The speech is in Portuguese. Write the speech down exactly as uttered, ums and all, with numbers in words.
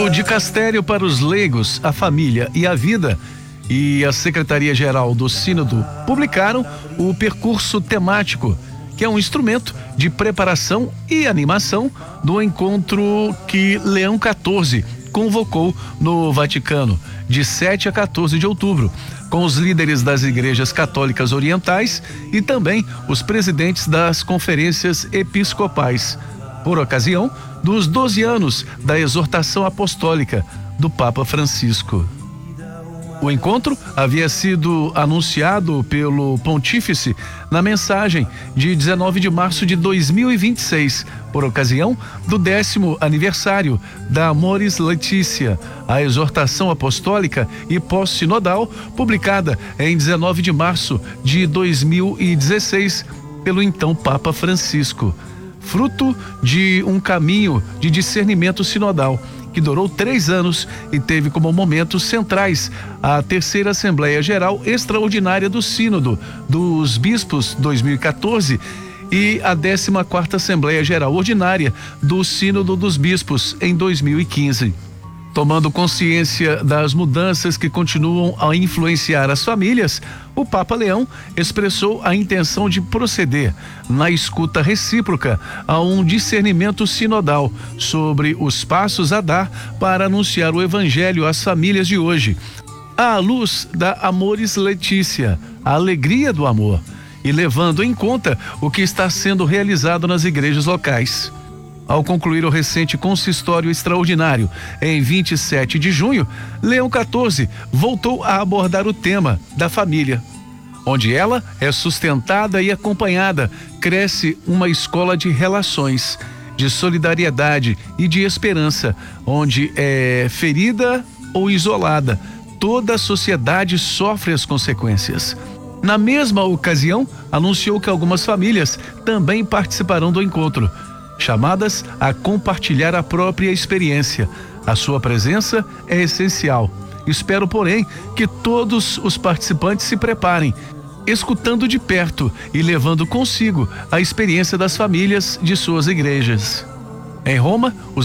O Dicastério para os Leigos, a Família e a Vida e a Secretaria-Geral do Sínodo publicaram o percurso temático, que é um instrumento de preparação e animação do encontro que Leão quatorze convocou no Vaticano, de sete a quatorze de outubro, com os líderes das igrejas católicas orientais e também os presidentes das conferências episcopais, por ocasião dos doze anos da exortação apostólica do Papa Francisco. O encontro havia sido anunciado pelo Pontífice na mensagem de dezenove de março de dois mil e vinte e seis, por ocasião do décimo aniversário da Amoris Laetitia, a exortação apostólica e pós-sinodal, publicada em dezenove de março de dois mil e dezesseis pelo então Papa Francisco, fruto de um caminho de discernimento sinodal que durou três anos e teve como momentos centrais a terceira Assembleia Geral Extraordinária do Sínodo dos Bispos dois mil e quatorze e a décima quarta Assembleia Geral Ordinária do Sínodo dos Bispos em dois mil e quinze. Tomando consciência das mudanças que continuam a influenciar as famílias, o Papa Leão expressou a intenção de proceder, na escuta recíproca, a um discernimento sinodal sobre os passos a dar para anunciar o Evangelho às famílias de hoje, à luz da Amoris Laetitia, a alegria do amor, e levando em conta o que está sendo realizado nas igrejas locais. Ao concluir o recente consistório extraordinário, em vinte e sete de junho, Leão quatorze voltou a abordar o tema da família, onde ela é sustentada e acompanhada, cresce uma escola de relações, de solidariedade e de esperança, onde é ferida ou isolada, toda a sociedade sofre as consequências. Na mesma ocasião, anunciou que algumas famílias também participarão do encontro, chamadas a compartilhar a própria experiência. A sua presença é essencial. Espero, porém, que todos os participantes se preparem, escutando de perto e levando consigo a experiência das famílias de suas igrejas. Em Roma, os